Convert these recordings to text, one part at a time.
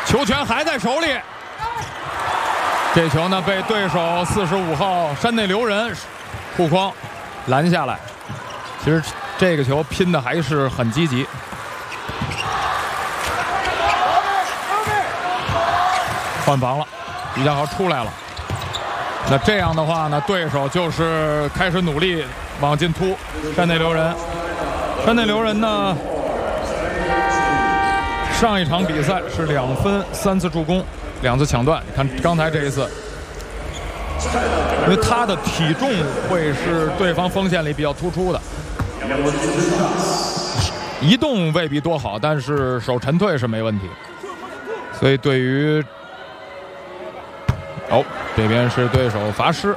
球权还在手里。这球呢被对手45号山内留人护框拦下来。其实这个球拼的还是很积极。换防了，于家豪出来了。那这样的话呢，对手就是开始努力往进突。山内留人，山内留人呢，上一场比赛是2分3次助攻2次抢断。你看刚才这一次，因为他的体重会是对方锋线里比较突出的，移动未必多好，但是手沉退是没问题。所以对于这边是对手罚失，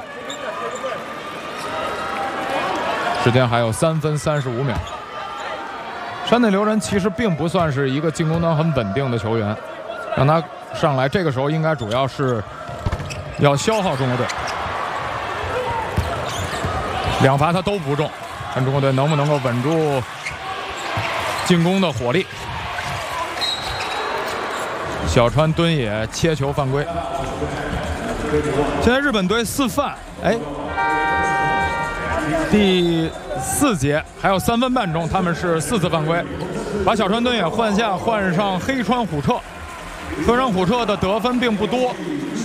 时间还有3分35秒。山内留人其实并不算是一个进攻端很稳定的球员，让他上来这个时候应该主要是要消耗中国队。2罚他都不中，看中国队能不能够稳住进攻的火力。小川敦也切球犯规。现在日本队4犯，第4节还有3分半钟，他们是4次犯规，把小川敦也换下，换上黑川虎彻。黑川虎彻的得分并不多，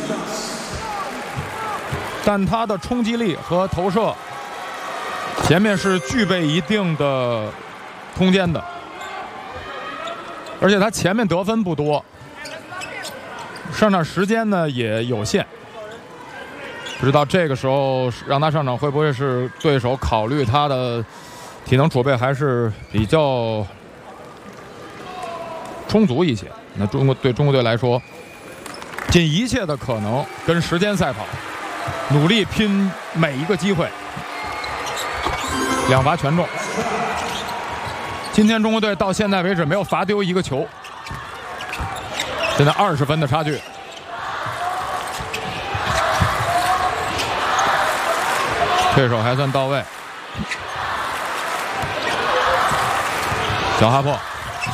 但他的冲击力和投射前面是具备一定的空间的，而且他前面得分不多，上场时间呢也有限。不知道这个时候让他上场会不会是对手考虑他的体能储备还是比较充足一些。那对中国队来说，尽一切的可能跟时间赛跑，努力拼每一个机会。2罚全中。今天中国队到现在为止没有罚丢一个球，现在20分的差距。对手还算到位，小哈珀，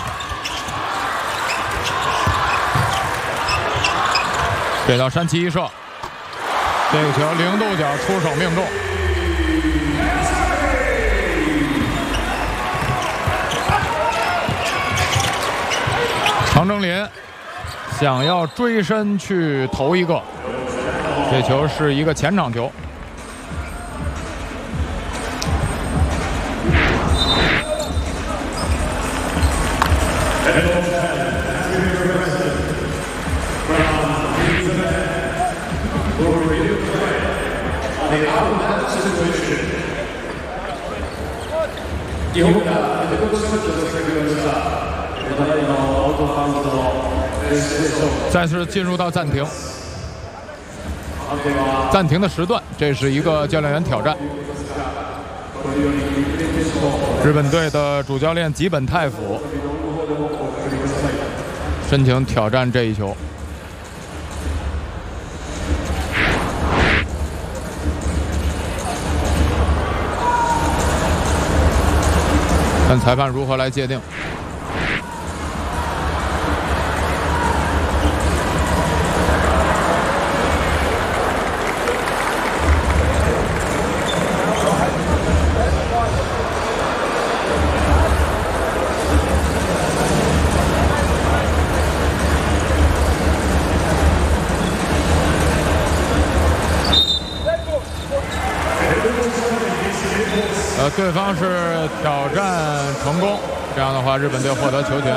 给到山崎一射，这个球0度角出手命中。唐征林想要追身去投一个，这球是一个前场球。再次进入到暂停的时段，这是一个教练员挑战。日本队的主教练吉本泰辅申请挑战这一球。看裁判如何来界定。对方是挑战成功，这样的话日本队获得球权。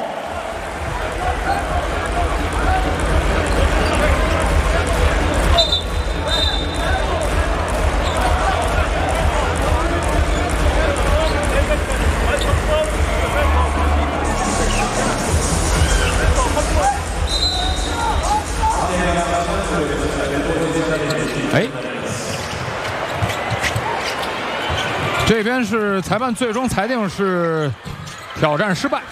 这边是裁判最终裁定是挑战失败。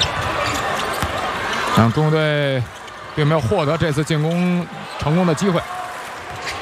中国队并没有获得这次进攻成功的机会。